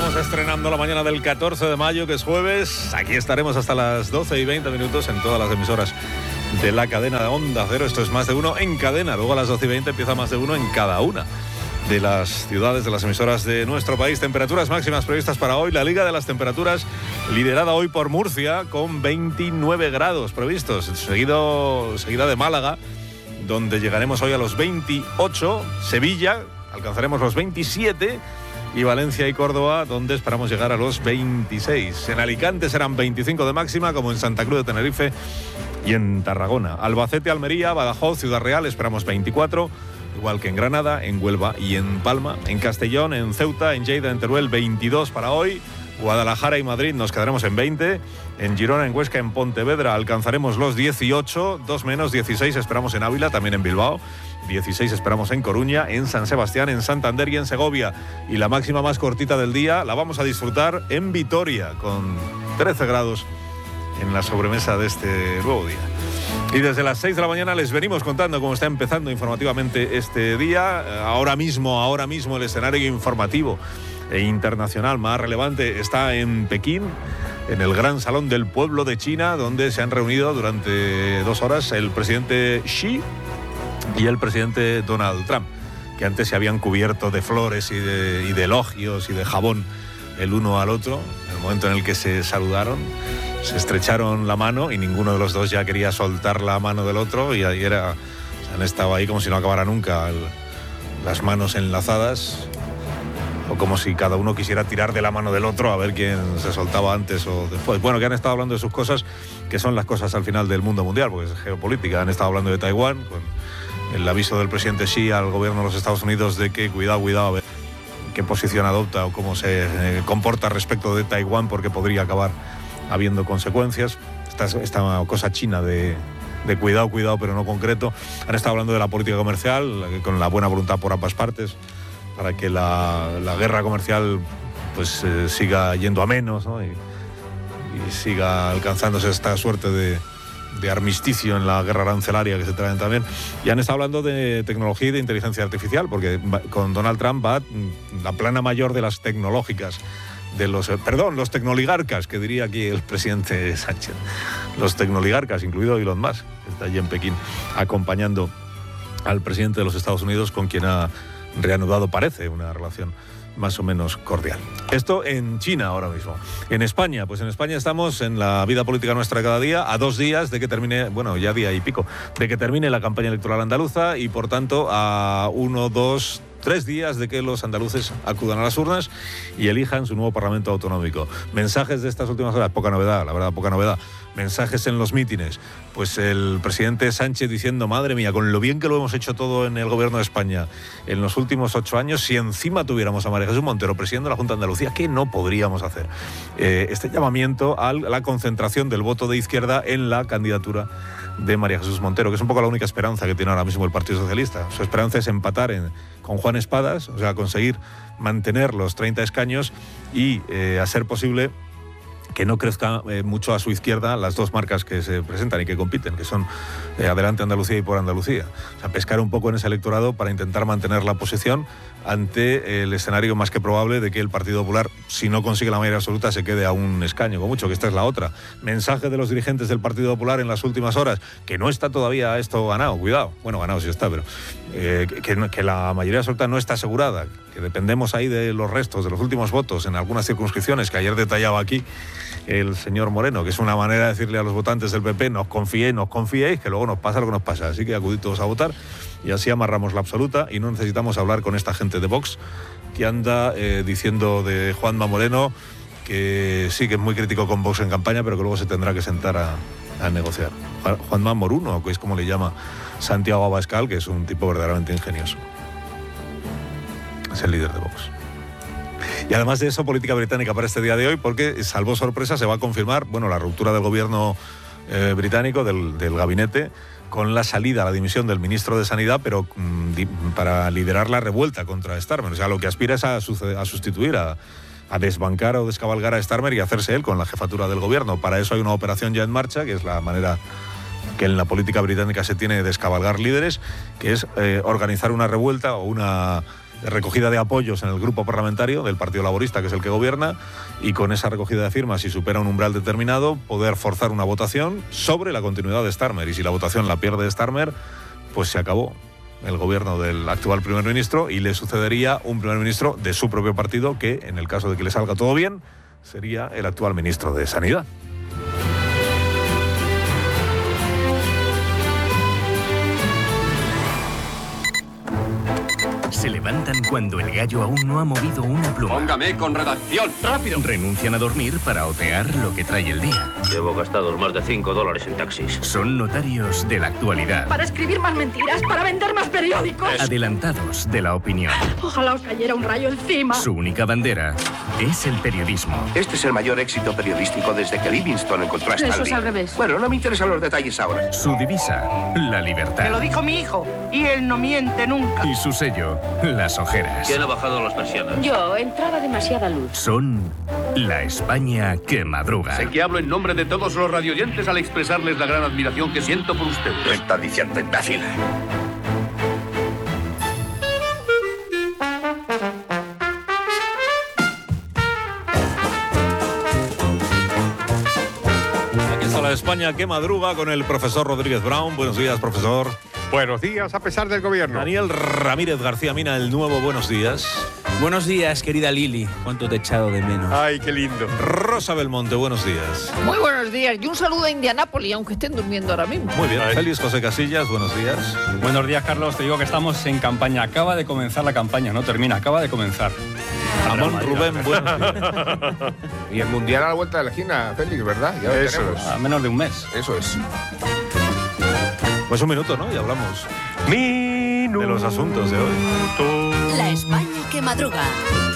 Vamos estrenando la mañana del 14 de mayo, que es jueves. Aquí estaremos hasta las 12:20 en todas las emisoras de la cadena de Onda Cero. Esto es Más de Uno en cadena. Luego a las 12:20 empieza Más de Uno en cada una de las ciudades, de las emisoras de nuestro país. Temperaturas máximas previstas para hoy. La Liga de las Temperaturas liderada hoy por Murcia con 29 grados previstos. Seguida de Málaga, donde llegaremos hoy a los 28. Sevilla, alcanzaremos los 27. Y Valencia y Córdoba, donde esperamos llegar a los 26. En Alicante serán 25 de máxima, como en Santa Cruz de Tenerife y en Tarragona. Albacete, Almería, Badajoz, Ciudad Real, esperamos 24, igual que en Granada, en Huelva y en Palma. En Castellón, en Ceuta, en Lleida, en Teruel, 22 para hoy. Guadalajara y Madrid nos quedaremos en 20. En Girona, en Huesca, en Pontevedra alcanzaremos los 18, 2 menos, 16 esperamos en Ávila, también en Bilbao. 16 esperamos en Coruña, en San Sebastián, en Santander y en Segovia. Y la máxima más cortita del día la vamos a disfrutar en Vitoria, con 13 grados en la sobremesa de este nuevo día. Y desde las 6 de la mañana les venimos contando cómo está empezando informativamente este día. Ahora mismo el escenario informativo e internacional más relevante está en Pekín, en el Gran Salón del Pueblo de China, donde se han reunido durante 2 horas el presidente Xi y el presidente Donald Trump, que antes se habían cubierto de flores y de elogios y de jabón el uno al otro. En el momento en el que se saludaron, se estrecharon la mano y ninguno de los dos ya quería soltar la mano del otro, y ahí han estado ahí como si no acabara nunca, las manos enlazadas, o como si cada uno quisiera tirar de la mano del otro a ver quién se soltaba antes o después. Bueno, que han estado hablando de sus cosas, que son las cosas al final del mundo mundial, porque es geopolítica. Han estado hablando de Taiwán, con el aviso del presidente Xi al gobierno de los Estados Unidos de que cuidado, a ver qué posición adopta o cómo se comporta respecto de Taiwán, porque podría acabar habiendo consecuencias. Esta cosa china de cuidado, pero no concreto. Han estado hablando de la política comercial, con la buena voluntad por ambas partes, para que la guerra comercial pues siga yendo a menos, ¿no? y siga alcanzándose esta suerte de armisticio en la guerra arancelaria que se traen también. Y han estado hablando de tecnología y de inteligencia artificial, porque con Donald Trump va la plana mayor de las tecnológicas, los tecnoligarcas, que diría aquí el presidente Sánchez. Los tecnoligarcas, incluido Elon Musk, que está allí en Pekín, acompañando al presidente de los Estados Unidos, con quien ha reanudado, parece, una relación más o menos cordial. Esto en China ahora mismo. En España, pues en España estamos en la vida política nuestra cada día, a 2 días de que termine, bueno, ya día y pico, de que termine la campaña electoral andaluza, y por tanto a 1, 2, 3 días de que los andaluces acudan a las urnas y elijan su nuevo Parlamento Autonómico. Mensajes de estas últimas horas, poca novedad, la verdad, poca novedad. Mensajes en los mítines, pues el presidente Sánchez diciendo: madre mía, con lo bien que lo hemos hecho todo en el gobierno de España en los últimos 8 años, si encima tuviéramos a María Jesús Montero presidiendo la Junta de Andalucía, ¿qué no podríamos hacer? Este llamamiento a la concentración del voto de izquierda en la candidatura de María Jesús Montero, que es un poco la única esperanza que tiene ahora mismo el Partido Socialista. Su esperanza es empatar con Juan Espadas, o sea, conseguir mantener los 30 escaños y, a ser posible, que no crezca mucho a su izquierda las dos marcas que se presentan y que compiten, que son Adelante Andalucía y Por Andalucía. O sea, pescar un poco en ese electorado para intentar mantener la posición ante el escenario más que probable de que el Partido Popular, si no consigue la mayoría absoluta, se quede a un escaño, con mucho, que esta es la otra. Mensaje de los dirigentes del Partido Popular en las últimas horas, que no está todavía esto ganado, cuidado. Bueno, ganado sí está, pero que la mayoría absoluta no está asegurada, que dependemos ahí de los restos, de los últimos votos en algunas circunscripciones, que ayer detallaba aquí el señor Moreno, que es una manera de decirle a los votantes del PP: no os confiéis, que luego nos pasa lo que nos pasa. Así que acudid todos a votar, y así amarramos la absoluta, y no necesitamos hablar con esta gente de Vox que anda diciendo de Juanma Moreno que sí, que es muy crítico con Vox en campaña, pero que luego se tendrá que sentar a negociar. Juanma Moruno, que es como le llama Santiago Abascal, que es un tipo verdaderamente ingenioso. Es el líder de Vox. Y además de eso, política británica para este día de hoy, porque, salvo sorpresa, se va a confirmar, bueno, la ruptura del gobierno británico, del gabinete, con la salida, la dimisión del ministro de Sanidad, pero para liderar la revuelta contra Starmer. O sea, lo que aspira es a sustituir, a desbancar o descabalgar a Starmer y hacerse él con la jefatura del gobierno. Para eso hay una operación ya en marcha, que es la manera que en la política británica se tiene de descabalgar líderes, que es organizar una revuelta o una recogida de apoyos en el grupo parlamentario del Partido Laborista, que es el que gobierna, y con esa recogida de firmas, si supera un umbral determinado, poder forzar una votación sobre la continuidad de Starmer. Y si la votación la pierde Starmer, pues se acabó el gobierno del actual primer ministro y le sucedería un primer ministro de su propio partido que, en el caso de que le salga todo bien, sería el actual ministro de Sanidad. Se levantan cuando el gallo aún no ha movido una pluma. Póngame con redacción, rápido. Renuncian a dormir para otear lo que trae el día. Llevo gastados más de $5 en taxis. Son notarios de la actualidad. Para escribir más mentiras, para vender más periódicos. Adelantados de la opinión. Ojalá os cayera un rayo encima. Su única bandera es el periodismo. Este es el mayor éxito periodístico desde que Livingstone encontró a Stanley. Eso es al revés. Bueno, no me interesan los detalles ahora. Su divisa, la libertad. Me lo dijo mi hijo, y él no miente nunca. Y su sello, las ojeras. ¿Quién ha bajado las persianas? Yo, entraba demasiada luz. Son la España que madruga. Sé que hablo en nombre de todos los radioyentes al expresarles la gran admiración que siento por ustedes. ¿Qué está diciendo, imbécil? Aquí está la España que madruga con el profesor Rodríguez Brown. Buenos días, profesor. Buenos días, a pesar del gobierno. Daniel Ramírez García Mina, el nuevo buenos días. Buenos días, querida Lili. Cuánto te he echado de menos. Ay, qué lindo. Rosa Belmonte, buenos días. Muy buenos días y un saludo a Indianápolis, aunque estén durmiendo ahora mismo. Muy bien. Félix José Casillas, buenos días. Buenos días, Carlos. Te digo que estamos en campaña. Acaba de comenzar la campaña, no termina, acaba de comenzar. Ramón Rubén, buenos días. Y el Mundial a la vuelta de la esquina, Félix, ¿verdad? Ya lo Eso tenemos. es. A menos de un mes. Eso es. Pues un minuto, ¿no? Y hablamos Minuto. de los asuntos de hoy. La España que madruga.